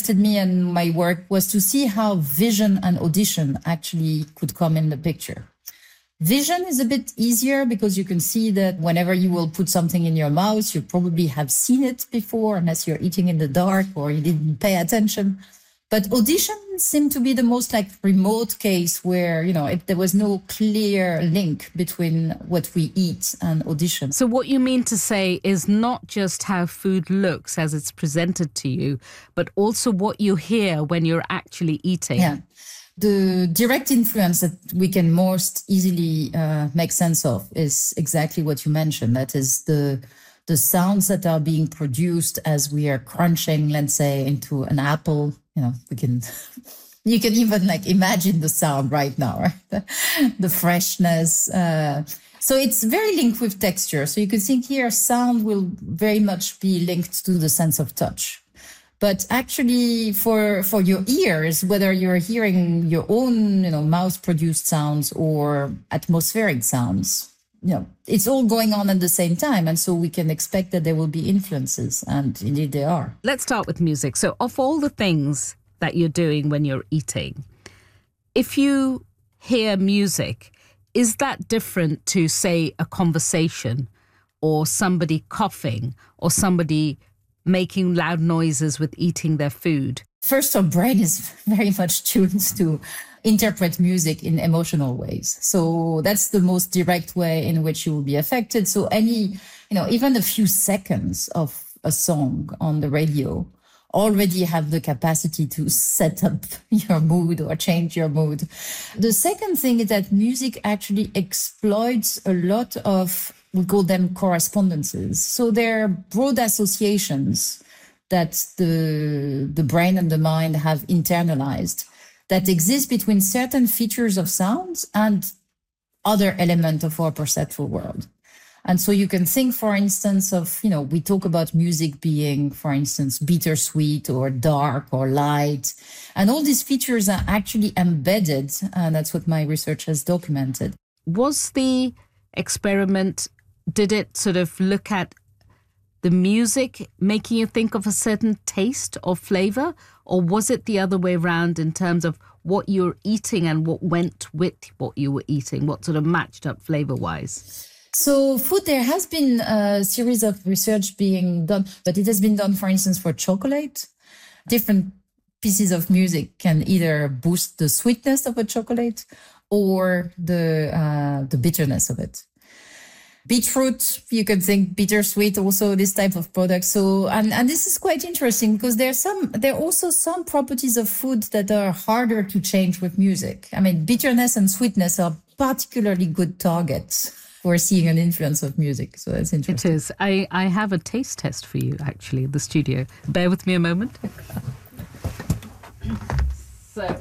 interested me and my work was to see how vision and audition actually could come in the picture. Vision is a bit easier because you can see that whenever you will put something in your mouth, you probably have seen it before, unless you're eating in the dark or you didn't pay attention. But audition seemed to be the most like remote case where, there was no clear link between what we eat and audition. So what you mean to say is not just how food looks as it's presented to you, but also what you hear when you're actually eating. Yeah. The direct influence that we can most easily make sense of is exactly what you mentioned. That is the sounds that are being produced as we are crunching, let's say, into an apple. You can even imagine the sound right now, right? The freshness. So it's very linked with texture. So you can think here sound will very much be linked to the sense of touch. But actually, for your ears, whether you're hearing your own, mouth-produced sounds or atmospheric sounds, it's all going on at the same time. And so we can expect that there will be influences. And indeed, there are. Let's start with music. So of all the things that you're doing when you're eating, if you hear music, is that different to, say, a conversation or somebody coughing or somebody making loud noises with eating their food? First, our brain is very much tuned to interpret music in emotional ways. So that's the most direct way in which you will be affected. So even a few seconds of a song on the radio already have the capacity to set up your mood or change your mood. The second thing is that music actually exploits a lot of, we call them correspondences. So they're broad associations that the brain and the mind have internalized that exist between certain features of sounds and other elements of our perceptual world. And so you can think, for instance, of, we talk about music being, for instance, bittersweet or dark or light. And all these features are actually embedded. And that's what my research has documented. Was the experiment, did it sort of look at the music making you think of a certain taste or flavor? Or was it the other way around in terms of what you're eating and what went with what you were eating? What sort of matched up flavor-wise? So food, there has been a series of research being done, but it has been done, for instance, for chocolate. Different pieces of music can either boost the sweetness of a chocolate or the bitterness of it. Beetroot, you can think bittersweet, also this type of product. So, and this is quite interesting because there are also some properties of food that are harder to change with music. I mean, bitterness and sweetness are particularly good targets for seeing an influence of music. So that's interesting. It is. I have a taste test for you, actually, in the studio. Bear with me a moment. So,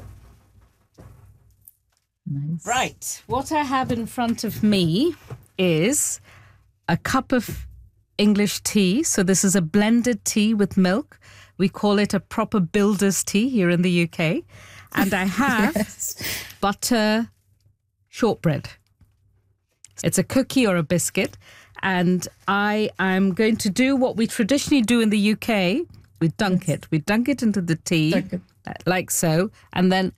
nice. Right. What I have in front of me is a cup of English tea. So this is a blended tea with milk. We call it a proper builder's tea here in the UK. And I have butter shortbread. It's a cookie or a biscuit. And I am going to do what we traditionally do in the UK. We dunk it. We dunk it into the tea, like so, and then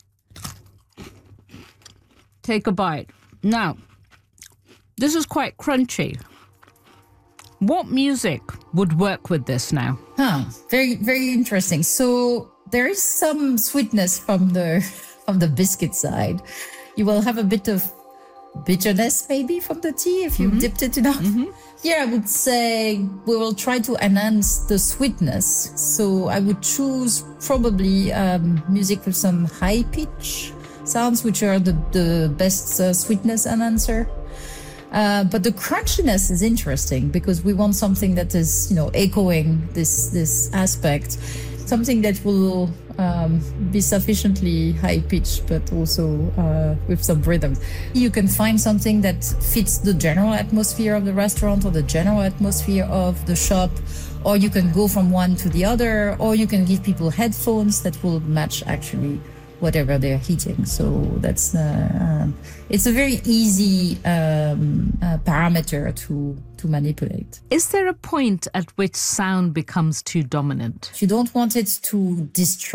take a bite. Now, this is quite crunchy. What music would work with this now? Very, very interesting. So there is some sweetness from the biscuit side. You will have a bit of bitterness maybe from the tea if you dipped it enough. Here I would say we will try to enhance the sweetness. So I would choose probably music with some high pitch sounds, which are the best sweetness enhancer. But the crunchiness is interesting because we want something that is, echoing this aspect, something that will be sufficiently high pitched, but also with some rhythm. You can find something that fits the general atmosphere of the restaurant or the general atmosphere of the shop, or you can go from one to the other, or you can give people headphones that will match actually whatever they're eating. So that's it's a very easy parameter to manipulate. Is there a point at which sound becomes too dominant? You don't want it to destroy